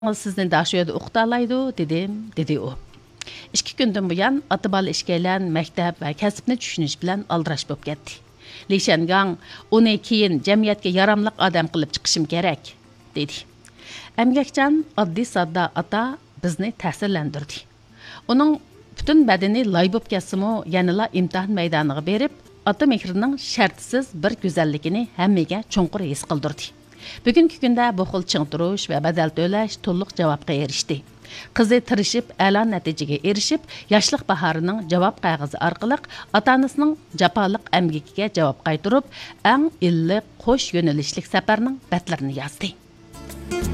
Sizni daha şu yerdə oxutalaydı, dedi o. 2 gündən buyan ata-bola işkəyilən məktəb və kəsbini düşünüş bilan aldırış bo'lib ketdi. Li Shangang uni keyin jamiyatga yaramlıq odam qilib chiqishim kerak, dedi. Əmgəkcan oddiy sodda ata bizni ta'sirlantirdi. Uning butun badani loy bo'lib ketsimi, yanala imtihon maydoniga berib, ota mehrining shartsiz bir go'zalligini hammaga cho'nqur his qildirdi. Bugungi kunda bu xil chingtirish va badal to'lash to'liq javobga erishdi. Qizi tirishib, a'lo natijaga erishib, yoshlik bahorining javob qog'ozi orqali ota-onasining jafoliq amgikiga javob qaytarib, eng illiq qo'sh yo'nalishlik safarning batlarini yozdi.